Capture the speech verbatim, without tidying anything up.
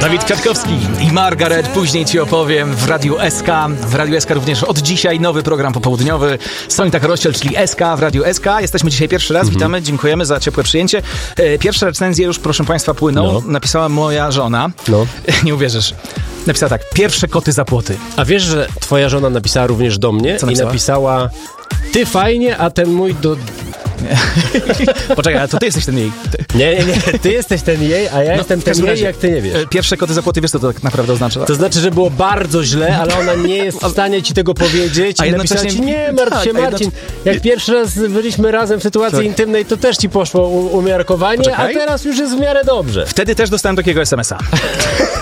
Dawid Kwiatkowski i Margaret, później ci opowiem w Radiu S K. W Radiu S K również od dzisiaj nowy program popołudniowy. Sonita Korosiel, czyli S K w Radiu S K. Jesteśmy dzisiaj pierwszy raz, mhm. witamy, dziękujemy za ciepłe przyjęcie. Pierwsze recenzje już, proszę państwa, płyną. No. Napisała moja żona. No. Nie uwierzysz. Napisała tak, pierwsze koty za płoty. A wiesz, że twoja żona napisała również do mnie i napisała, ty fajnie, a ten mój do... Poczekaj, ale to ty jesteś ten jej. Ty... Nie, nie, nie, ty jesteś ten jej, a ja no, jestem ten jej, razie, jak ty nie wiesz. Pierwsze koty za płoty, wiesz co to tak naprawdę oznacza? Tak? To znaczy, że było bardzo źle, ale ona nie jest w stanie ci tego powiedzieć a i napisała ci, nie martw się tak, Marcin, jak pierwszy raz byliśmy razem w sytuacji tak. intymnej, to też ci poszło u- umiarkowanie, Poczekaj. a teraz już jest w miarę dobrze. Wtedy też dostałem takiego es em es a.